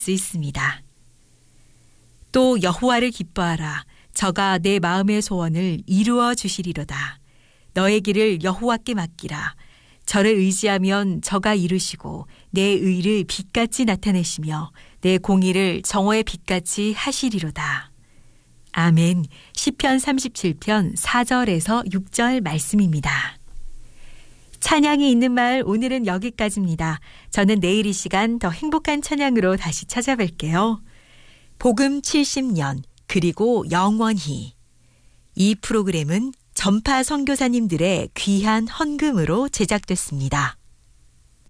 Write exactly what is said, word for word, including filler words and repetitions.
수 있습니다. 또 여호와를 기뻐하라. 저가 내 마음의 소원을 이루어 주시리로다. 너의 길을 여호와께 맡기라. 저를 의지하면 저가 이루시고 내 의를 빛같이 나타내시며 내 공의를 정오의 빛같이 하시리로다. 아멘. 시편 삼십칠 편 사 절에서 육 절 말씀입니다. 찬양이 있는 마을 오늘은 여기까지입니다. 저는 내일 이 시간 더 행복한 찬양으로 다시 찾아뵐게요. 복음 칠십 년 그리고 영원히. 이 프로그램은 전파 선교사님들의 귀한 헌금으로 제작됐습니다.